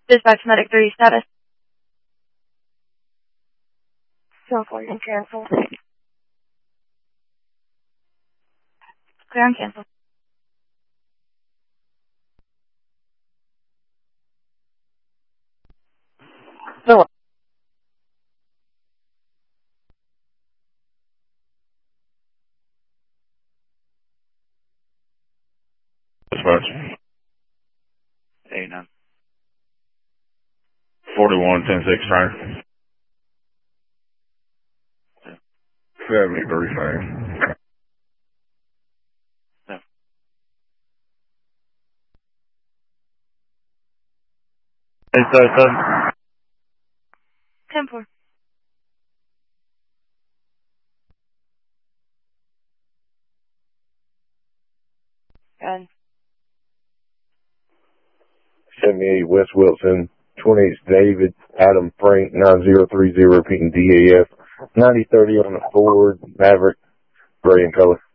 Dispatch Medic 3 status. Cell phone and cancel. Clear on cancel. No. Dispatch. 89. 41, 10-6, right? 73, fine. Yeah. 877. 10-4. And 78 West Wilson, 28 David, Adam Frank, 9030, repeating DAF, 9030 on the Ford Maverick, gray in color.